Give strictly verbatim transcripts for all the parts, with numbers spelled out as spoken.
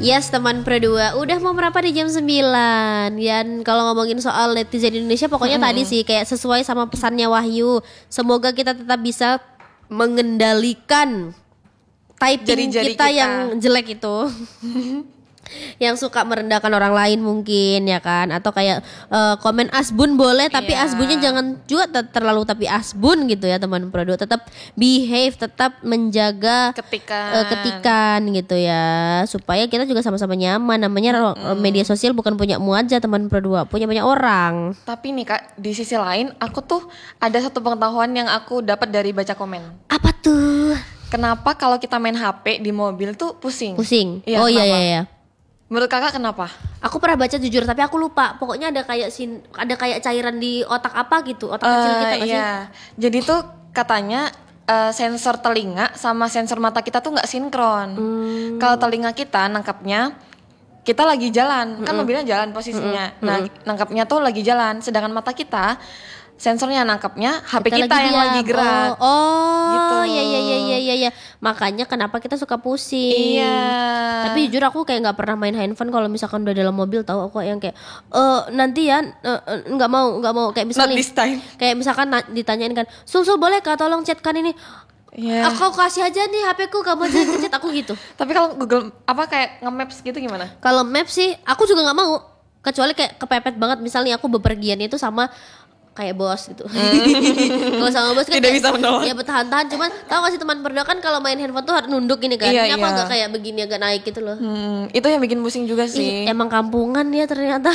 Yes teman Pro dua, udah mau berapa di jam sembilan. Dan kalau ngomongin soal netizen Indonesia, pokoknya mm-hmm. tadi sih kayak sesuai sama pesannya Wahyu. Semoga kita tetap bisa mengendalikan typing Jari-jari kita, kita yang jelek itu. Yang suka merendahkan orang lain mungkin ya kan, atau kayak uh, komen asbun boleh tapi yeah. asbunnya jangan juga ter- terlalu tapi asbun gitu ya teman Pro dua. Tetap behave, tetap menjaga ketikan uh, ketikan gitu ya, supaya kita juga sama-sama nyaman. Namanya mm. media sosial bukan punyamu aja teman Pro dua, punya banyak orang. Tapi nih Kak, di sisi lain aku tuh ada satu pengetahuan yang aku dapat dari baca komen. Apa tuh? Kenapa kalau kita main H P di mobil tuh pusing? Pusing. Iya, oh kenapa? iya iya iya. Menurut Kakak kenapa? Aku pernah baca jujur tapi aku lupa. Pokoknya ada kayak sin, ada kayak cairan di otak apa gitu, otak uh, kecil kita nggak iya. sih? Jadi tuh katanya uh, sensor telinga sama sensor mata kita tuh nggak sinkron. Hmm. Kalau telinga kita nangkapnya kita lagi jalan, mm-mm. kan mobilnya jalan posisinya. Mm-mm. Nah, nangkapnya tuh lagi jalan, sedangkan mata kita sensornya nangkapnya H P kita, kita lagi yang lagi gerak. Oh, oh gitu. Iya iya iya iya iya ya. Makanya kenapa kita suka pusing. Iya. Tapi jujur aku kayak nggak pernah main handphone kalau misalkan udah dalam mobil, tahu aku yang kayak eh nanti ya nggak uh, mau nggak mau kayak misalnya kayak misalkan na- ditanyain kan, Sul Sul boleh Kak tolong chatkan ini. Yeah. Aku kasih aja nih H P ku, kamu aja chat aku gitu. Tapi kalau Google apa kayak nge-maps gitu gimana? Kalau maps sih aku juga nggak mau, kecuali kayak kepepet banget misalnya aku bepergian itu sama kayak bos gitu. Mm. Kalau sama bos kan tidak kayak, bisa menolak. Ya bertahan-tahan, cuman tahu gak sih teman Pro dua kan kalau main handphone tuh harus nunduk gini kan. Iya, Ini aku iya. agak kayak begini, agak naik gitu loh. Hmm, itu yang bikin pusing juga sih. Ih, emang kampungan ya ternyata.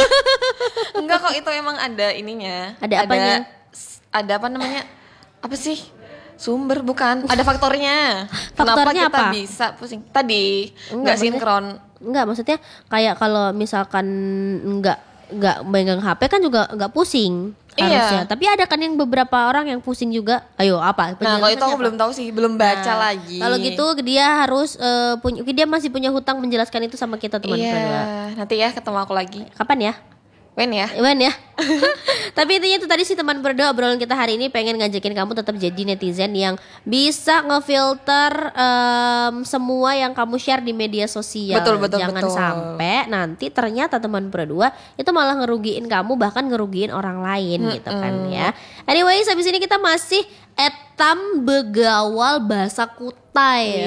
Enggak kok, itu emang ada ininya. Ada apanya? Ada, ada apa namanya? Apa sih? Sumber bukan, ada faktornya. Faktornya Kenapa kita apa? bisa pusing? Tadi enggak sinkron. Enggak, maksudnya kayak kalau misalkan enggak enggak megang H P kan juga enggak pusing. Harusnya. Iya. Tapi ada kan yang beberapa orang yang pusing juga. Ayo apa? Nah kalau itu aku apa? belum tahu sih, belum baca nah, lagi. Kalau gitu dia harus uh, punya, dia masih punya hutang menjelaskan itu sama kita teman Iya. Pro dua. Nanti ya ketemu aku lagi. Kapan ya? When ya? When ya? Tapi intinya itu tadi sih teman Pro dua, obrolan kita hari ini pengen ngajakin kamu tetap jadi netizen yang bisa ngefilter um, semua yang kamu share di media sosial. Betul, betul, Jangan betul. sampai nanti ternyata teman Pro dua itu malah ngerugiin kamu, bahkan ngerugiin orang lain hmm, gitu kan hmm. ya. Anyways, habis ini kita masih etam begawal bahasa Kutai.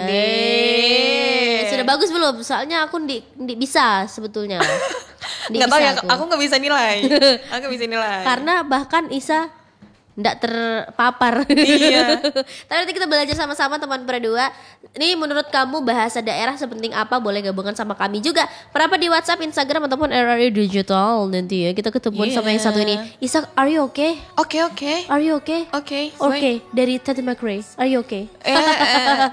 Ide. Sudah bagus belum? Soalnya aku di, di bisa sebetulnya. Nggak tahu ya, aku nggak bisa nilai. Aku bisa nilai. Karena bahkan Isa nggak terpapar. Iya. Tapi nanti kita belajar sama-sama teman Pro dua. Ini menurut kamu bahasa daerah sepenting apa? Boleh gabungan sama kami juga. Berapa di WhatsApp, Instagram ataupun R R I Digital nanti ya. Kita ketemu yeah. sama yang satu ini. Isa, are you okay? Oke okay, oke. Okay. Are you okay? Oke. Okay, Oke. Okay. Dari Tati McRae. Are you okay? Eh, eh, eh.